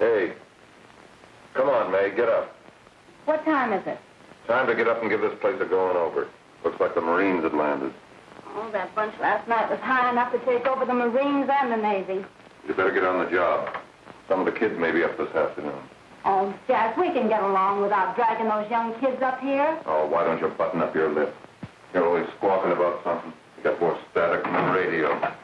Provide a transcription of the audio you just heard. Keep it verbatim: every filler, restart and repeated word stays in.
Hey, come on, May, get up. What time is it? Time to get up and give this place a going over. Looks like the Marines had landed. Oh, that bunch last night was high enough to take over the Marines and the Navy. You better get on the job. Some of the kids may be up this afternoon. Oh, Jack, we can get along without dragging those young kids up here. Oh, why don't you button up your lip? You're always squawking about something. You got more static than the radio.